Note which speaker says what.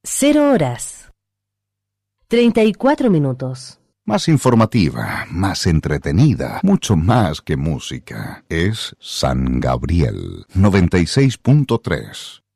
Speaker 1: 0 horas 34 minutos.
Speaker 2: Más informativa, más entretenida, mucho más que música. Es San Gabriel 96.3.